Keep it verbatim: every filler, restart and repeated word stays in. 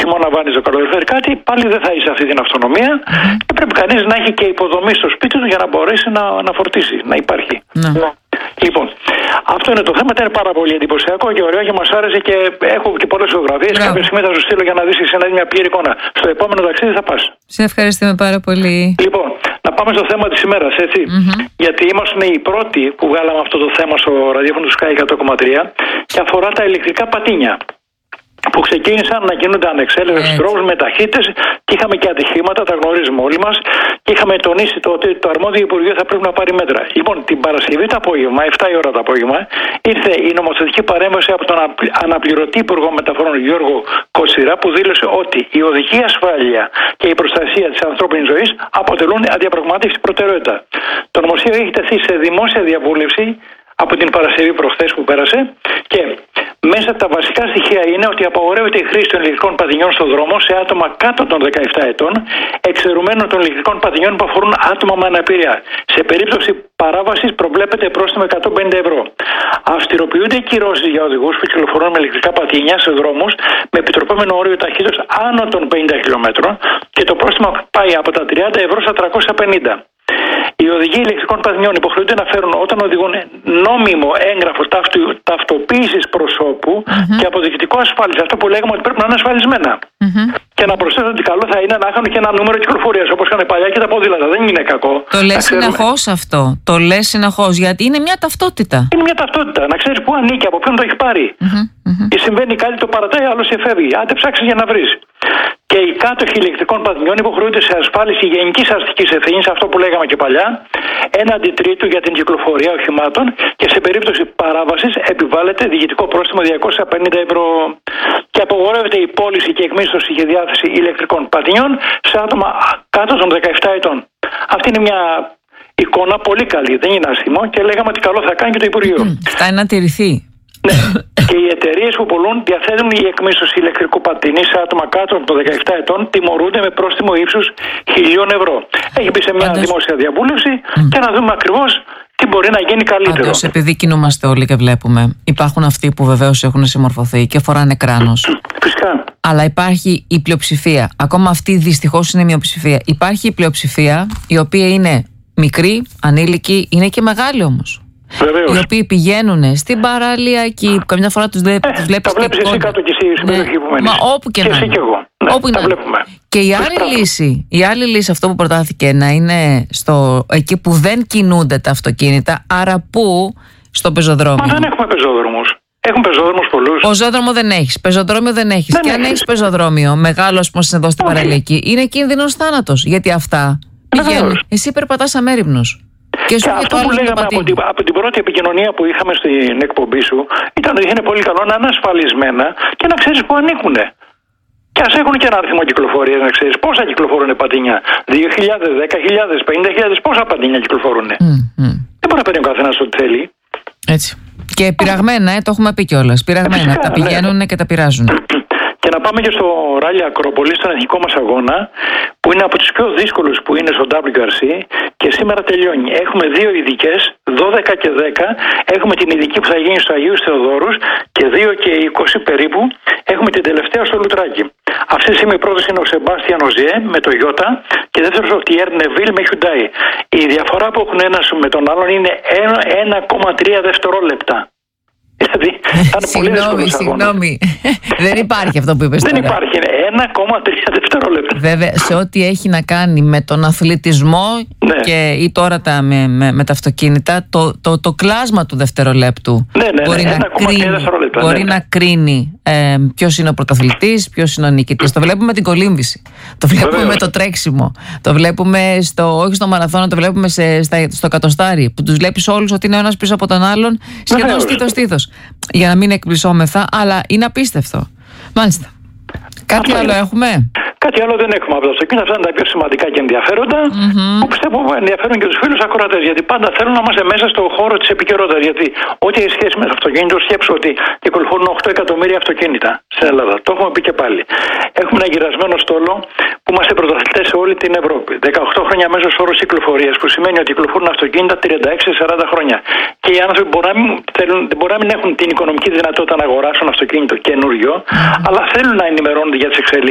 χειμώνα βάνεις το καλοκαίρι κάτι, πάλι δεν θα είσαι αυτή την αυτονομία mm-hmm. και πρέπει κανείς να έχει και υποδομή στο σπίτι του για να μπορέσει να, να φορτίσει, να υπάρχει. Mm-hmm. Λοιπόν, αυτό είναι το θέμα, ήταν πάρα πολύ εντυπωσιακό και ωραίο και μας άρεσε και έχω και πολλές φωτογραφίες. Κάποια στιγμή θα σου στείλω για να δεις εσύ μια πλήρη εικόνα. Στο επόμενο ταξίδι θα πας. Σε ευχαριστούμε πάρα πολύ. Λοιπόν, να πάμε στο θέμα της ημέρας, έτσι. Mm-hmm. Γιατί ήμασταν οι πρώτοι που βγάλαμε αυτό το θέμα στο ραδιόφωνο του Sky εκατό κόμμα τρία και αφορά τα ηλεκτρικά πατίνια, που ξεκίνησαν να γίνονται ανεξέλεγκτους στους δρόμους με ταχύτητες και είχαμε και ατυχήματα, τα γνωρίζουμε όλοι μας. Και είχαμε τονίσει το ότι το αρμόδιο Υπουργείο θα πρέπει να πάρει μέτρα. Λοιπόν, την Παρασκευή το απόγευμα, επτά η ώρα το απόγευμα, ήρθε η νομοθετική παρέμβαση από τον αναπληρωτή Υπουργό Μεταφορών Γιώργο Κότσιρα, που δήλωσε ότι η οδική ασφάλεια και η προστασία της ανθρώπινης ζωής αποτελούν αδιαπραγμάτευτη προτεραιότητα. Το νομοσχέδιο έχει τεθεί σε δημόσια διαβούλευση από την Παρασκευή προχθές που πέρασε και μέσα από τα βασικά στοιχεία είναι ότι απαγορεύεται η χρήση των ηλεκτρικών πατινιών στον δρόμο σε άτομα κάτω των δεκαεπτά ετών, εξαιρουμένων των ηλεκτρικών πατινιών που αφορούν άτομα με αναπηρία. Σε περίπτωση παράβασης προβλέπεται πρόστιμο εκατόν πενήντα ευρώ. Αυστηροποιούνται οι κυρώσεις για οδηγούς που κυκλοφορούν με ηλεκτρικά πατίνια σε δρόμους με επιτροπόμενο όριο ταχύτητας άνω των πενήντα χιλιόμετρων και το πρόστιμο πάει από τα τριάντα ευρώ στα τριακόσια πενήντα. Οι οδηγοί ηλεκτρικών πατινιών υποχρεούνται να φέρουν όταν οδηγούν νόμιμο έγγραφο ταυτοποίησης προσώπου mm-hmm. και αποδεικτικό ασφάλισης. Αυτό που λέγαμε ότι πρέπει να είναι ασφαλισμένα. Mm-hmm. Και να προσθέσω ότι καλό θα είναι να έχουν και ένα νούμερο κυκλοφορίας όπως είχαν παλιά και τα ποδήλατα. Δεν είναι κακό. Το λες συνεχώς αυτό. Το λες συνεχώς γιατί είναι μια ταυτότητα. Είναι μια ταυτότητα. Να ξέρεις πού ανήκει, από ποιον το έχει πάρει. Mm-hmm. Mm-hmm. Και συμβαίνει κάτι, το παρατάει, άλλος σε φεύγει. Άντε ψάξεις για να βρεις. Και οι κάτοχοι ηλεκτρικών πατινιών υποχρεούνται σε ασφάλιση γενικής αστικής ευθύνης, αυτό που λέγαμε και παλιά, έναντι τρίτου για την κυκλοφορία οχημάτων και σε περίπτωση παράβασης επιβάλλεται διοικητικό πρόστιμο διακόσια πενήντα ευρώ. Και απογορεύεται η πώληση και εκμίσθωση και διάθεση ηλεκτρικών πατινιών σε άτομα κάτω των δεκαεπτά ετών. Αυτή είναι μια εικόνα πολύ καλή, δεν είναι άσχημο και λέγαμε ότι καλό θα κάνει και το Υπουργείο. Φτάνει να τηρηθεί. Ναι. Και οι εταιρείες που πουλούν διαθέτουν η εκμίσθωση ηλεκτρικού πατίνι σε άτομα κάτω από των δεκαεπτά ετών, τιμωρούνται με πρόστιμο ύψους χιλίων ευρώ. Έχει μπει σε μια Πάντως... δημόσια διαβούλευση mm. και να δούμε ακριβώς τι μπορεί να γίνει καλύτερο. Πάντως, επειδή κινούμαστε όλοι και βλέπουμε, υπάρχουν αυτοί που βεβαίως έχουν συμμορφωθεί και φοράνε κράνος. Φυσικά. Αλλά υπάρχει η πλειοψηφία. Ακόμα αυτή δυστυχώς είναι η μειοψηφία. Υπάρχει η πλειοψηφία η οποία είναι μικρή, ανήλικη, είναι και μεγάλη όμως. Βεβαίως. Οι οποίοι πηγαίνουν στην παραλιακή, που καμιά φορά τους, δε, ε, τους βλέπεις. Τα βλέπεις εσύ κάτω και εσύ στην περιοχή που μένεις. Μα όπου και, και να εσύ και εγώ. Ναι, όπου τα να. βλέπουμε. Και η άλλη, λύση, η άλλη λύση, αυτό που προτάθηκε να είναι στο, εκεί που δεν κινούνται τα αυτοκίνητα, άρα πού, στο πεζοδρόμιο. Μα δεν έχουμε πεζόδρομους. Έχουν πεζόδρομους πολλούς. Πεζόδρομο δεν έχεις, πεζοδρόμιο δεν έχεις. Δεν και έχεις. αν έχεις πεζοδρόμιο, μεγάλο ας πούμε εδώ στην παραλιακή, είναι κίνδυνος θάνατος. Γιατί αυτά πηγαίνουν. Εσύ περπατάς αμέριμνος. Και, και αυτό που λέγαμε από την, από την πρώτη επικοινωνία που είχαμε στην εκπομπή σου ήταν ότι είναι πολύ καλό να είναι ασφαλισμένα και να ξέρεις που ανήκουν. Και ας έχουν και ένα αριθμό κυκλοφορίας, να ξέρεις πόσα κυκλοφορούν πατίνια. δύο χιλιάδες, δέκα χιλιάδες, πενήντα χιλιάδες, πόσα πατίνια κυκλοφορούν. Mm, mm. Δεν μπορεί να παίρνει ο καθένας ό,τι θέλει. Έτσι. Και πειραγμένα, ε, το έχουμε πει κιόλας. Πειραγμένα. Φυσικά, τα πηγαίνουν ναι. και τα πειράζουν. Και να πάμε και στο ράλι Ακρόπολη, στον εθνικό μας αγώνα, που είναι από τους πιο δύσκολους που είναι στο ντάμπλιου αρ σι και σήμερα τελειώνει. Έχουμε δύο ειδικές, δώδεκα και δέκα. Έχουμε την ειδική που θα γίνει στο Αγίους Θεοδόρους και δύο και είκοσι περίπου. Έχουμε την τελευταία στο Λουτράκι. Αυτή τη στιγμή πρώτος είναι ο Σεμπάστιαν Οζιέ με το Ιώτα και δεύτερος ο Τιέρ Νεβίλ με Hyundai. Η διαφορά που έχουν ένας με τον άλλον είναι ένα κόμμα τρία δευτερόλεπτα. Συγγνώμη, συγγνώμη. Δεν υπάρχει αυτό που είπες τώρα. Δεν υπάρχει, είναι ένα κόμμα τρία δευτερόλεπτα. Βέβαια, σε ό,τι έχει να κάνει με τον αθλητισμό ναι. και, ή τώρα τα, με, με, με τα αυτοκίνητα, το, το, το κλάσμα του δευτερολέπτου ναι, ναι, μπορεί, ναι, να, κρίνει, μπορεί ναι, ναι. να κρίνει ε, ποιος είναι ο πρωταθλητής, ποιος είναι ο νικητής. Το βλέπουμε με την κολύμβηση, το βλέπουμε Βεβαίως. με το τρέξιμο, το βλέπουμε στο, όχι στο μαραθώνα, το βλέπουμε σε, στα, στο κατοστάρι, που τους βλέπεις όλους ότι είναι ο ένας πίσω από τον άλλον, σχεδόν στήθος-στήθος. Για να μην εκπλησώμεθα, αλλά είναι απίστευτο. Μάλιστα. Κάτι Αυτό άλλο είναι. έχουμε? Κάτι άλλο δεν έχουμε από το αυτοκίνητο. Αυτά είναι τα πιο σημαντικά και ενδιαφέροντα. Mm-hmm. Που πιστεύω ενδιαφέρουν και τους φίλους ακροατές. Γιατί πάντα θέλουν να είμαστε μέσα στο χώρο της επικαιρότητας. Γιατί ό,τι έχει σχέση με το αυτοκίνητο, σκέψου ότι κυκλοφορούν οκτώ εκατομμύρια αυτοκίνητα στην Ελλάδα. Το έχουμε πει και πάλι. Έχουμε ένα γυρασμένο στόλο που είμαστε πρωταθλητές σε όλη την Ευρώπη. δεκαοκτώ χρόνια μέσος όρος κυκλοφορίας, που σημαίνει ότι κυκλοφορούν αυτοκίνητα τριάντα έξι με σαράντα χρόνια. Και οι άνθρωποι μπορεί να μην, θέλουν, μπορεί να μην έχουν την οικονομική δυνατότητα να αγοράσουν αυτοκίνητο καινούριο, mm-hmm. αλλά θέλουν να ενημερώνονται για τις εξελίξεις.